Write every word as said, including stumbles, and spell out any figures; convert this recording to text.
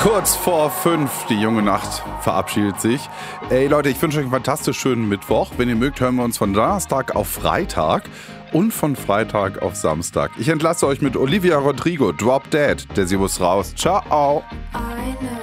Kurz vor fünf, die junge Nacht verabschiedet sich. Ey Leute, ich wünsche euch einen fantastisch schönen Mittwoch. Wenn ihr mögt, hören wir uns von Donnerstag auf Freitag und von Freitag auf Samstag. Ich entlasse euch mit Olivia Rodrigo, Drop Dead. Der Sie muss raus. Ciao. I know.